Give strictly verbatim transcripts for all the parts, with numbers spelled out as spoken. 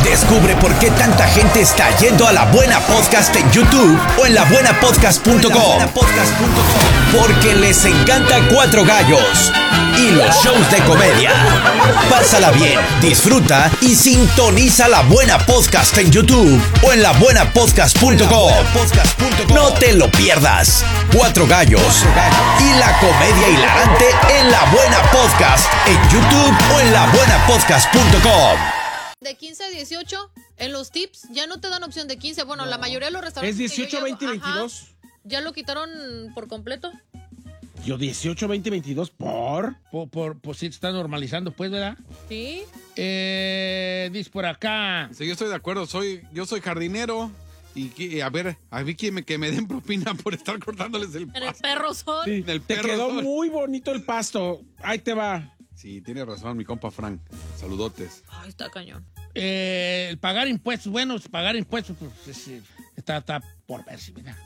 Descubre por qué tanta gente está yendo a La Buena Podcast en YouTube o en la buena podcast punto com. Porque les encanta Cuatro Gallos y los shows de comedia. Pásala bien, disfruta y sintoniza La Buena Podcast en YouTube o en la buena podcast punto com. No te lo pierdas. Cuatro Gallos y la comedia hilarante en La Buena Podcast en YouTube o en la buena podcast punto com. De quince a dieciocho, en los tips ya no te dan opción de quince. Bueno, no. La mayoría de los restaurantes. Es dieciocho, veinte y veintidós. Ajá, ya lo quitaron por completo. Yo dieciocho, veinte, veintidós, ¿por? Por, por, por si te está normalizando, pues, ¿verdad? Sí. Eh, dice por acá. Sí, yo estoy de acuerdo. Soy, yo soy jardinero. Y que, a ver, a mí que me, que me den propina por estar cortándoles el pasto. En el perro sol. Sí, En el te perro quedó sol. muy bonito el pasto. Ahí te va. Sí, tiene razón mi compa Frank. Saludotes. Ay, está cañón. Eh, el pagar impuestos, bueno, pagar impuestos, pues es, está, está por ver si, ¿verdad?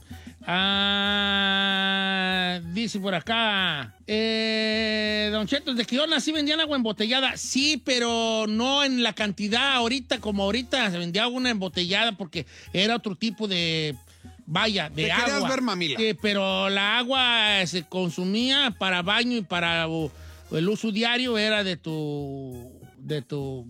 Ah, dice por acá, eh, Don Cheto, de que yo nací vendían agua embotellada. Sí, pero no en la cantidad ahorita, como ahorita se vendía agua embotellada porque era otro tipo de, vaya, de Te agua. querías ver, mamila. Sí, pero la agua se consumía para baño y para uh, el uso diario era de tu, de tu...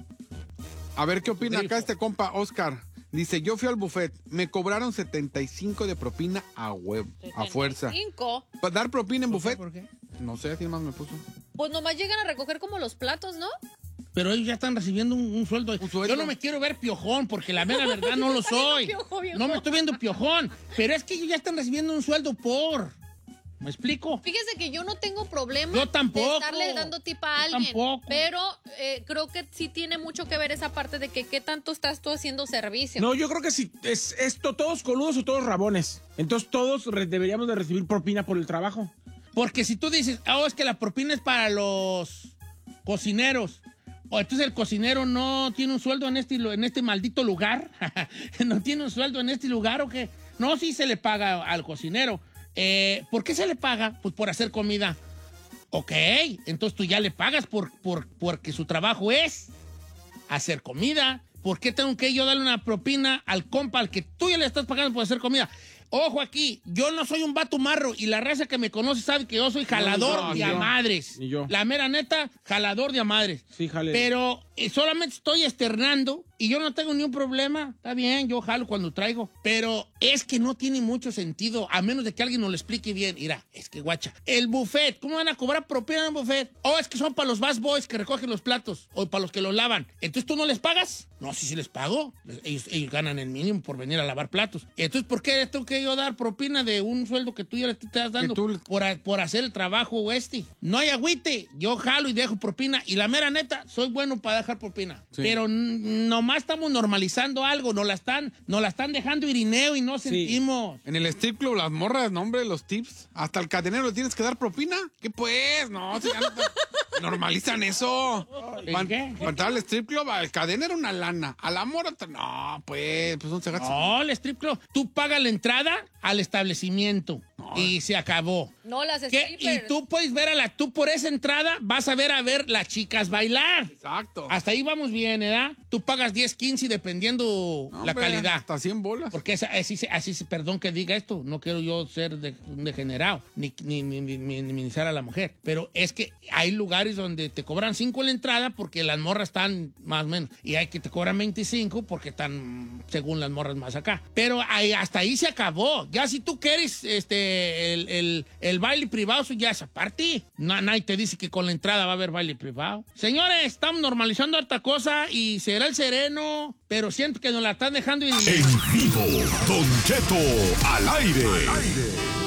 A ver, ¿qué opina Grifo. acá este compa Oscar? Dice, yo fui al buffet, me cobraron setenta y cinco de propina a huevo, a fuerza. Cinco. ¿Para dar propina en ¿Por qué? buffet? ¿Por qué? No sé, así más me puso. Pues nomás llegan a recoger como los platos, ¿no? Pero ellos ya están recibiendo un, un sueldo. Un sueldo. Yo no me quiero ver piojón, porque la mera verdad no lo Está viendo soy. piojo, viejo. No me estoy viendo piojón. Pero es que ellos ya están recibiendo un sueldo por. ¿Me explico? Fíjese que yo no tengo problema Yo tampoco. de estarle dando tip a Yo alguien. tampoco. Pero eh, creo que sí tiene mucho que ver esa parte de que qué tanto estás tú haciendo servicio. No, yo creo que si es esto, todos coludos o todos rabones. Entonces todos re- deberíamos de recibir propina por el trabajo. Porque si tú dices, ah, oh, es que la propina es para los cocineros. O entonces el cocinero no tiene un sueldo en este, en este maldito lugar. No tiene un sueldo en este lugar o qué. No, sí se le paga al cocinero. Eh, ¿Por qué se le paga? Pues por hacer comida. Ok, entonces tú ya le pagas por, por, porque su trabajo es hacer comida. ¿Por qué tengo que yo darle una propina al compa al que tú ya le estás pagando por hacer comida? Ojo aquí, yo no soy un vato marro y la raza que me conoce sabe que yo soy jalador No, no, de yo. a madres. Ni yo. La mera neta, jalador de a madres. Sí, jale. Pero eh, solamente estoy externando y yo no tengo ni un problema. Está bien, yo jalo cuando traigo. Pero es que no tiene mucho sentido, a menos de que alguien nos lo explique bien. Mira, es que guacha, el buffet, ¿cómo van a cobrar propina en el buffet? O es que son para los bus boys que recogen los platos o para los que los lavan. Entonces, ¿tú no les pagas? No, sí, sí les pago. Ellos, ellos ganan el mínimo por venir a lavar platos. Entonces, ¿por qué tengo que yo dar propina de un sueldo que tú ya le estás dando tú- por, a- por hacer el trabajo este? No hay agüite. Yo jalo y dejo propina. Y la mera neta, soy bueno para dejar propina. Sí. Pero n- nomás estamos normalizando algo. Nos la están, nos la están dejando irineo y no sentimos. En el strip club, las morras, no, hombre, los tips. Hasta el cadenero le tienes que dar propina. ¿Qué pues? No, si ya no te- normalizan eso. ¿En Para qué? entrar al strip club, al cadenero una lana. A la morra, te- no, pues, pues no se gasta. No, el strip club. Tú pagas la entrada al establecimiento y se acabó. No, las ¿Qué? strippers. Y tú puedes ver a la, tú por esa entrada vas a ver a ver las chicas bailar. Exacto. Hasta ahí vamos bien, ¿verdad? Tú pagas diez, quince dependiendo No, la hombre, calidad. Hasta cien bolas. Porque esa- así, se- así, se- perdón que diga esto, no quiero yo ser de- un degenerado, ni, ni, ni, ni minimizar a la mujer, pero es que hay lugares donde te cobran cinco en la entrada porque las morras están más o menos, y hay que te cobran veinticinco porque están, según las morras, más acá. Pero ahí- hasta ahí se acabó. Ya si tú quieres este, el, el, el baile privado, eso ya es aparte. No, nadie te dice que con la entrada va a haber baile privado. Señores, estamos normalizando harta cosa y será el sereno, pero siento que nos la están dejando. Y... En vivo, Don Cheto al aire.